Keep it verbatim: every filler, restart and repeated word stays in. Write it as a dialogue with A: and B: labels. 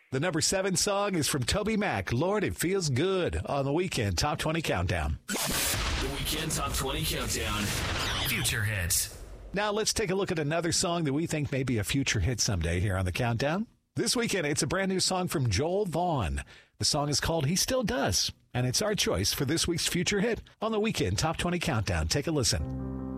A: The number seven song is from Toby Mac. Lord, it feels good on the Weekend Top twenty Countdown.
B: The Weekend Top twenty Countdown. Future hits.
A: Now let's take a look at another song that we think may be a future hit someday here on the Countdown. This weekend, it's a brand new song from Joel Vaughn. The song is called He Still Does, and it's our choice for this week's future hit on the Weekend Top twenty Countdown. Take a listen.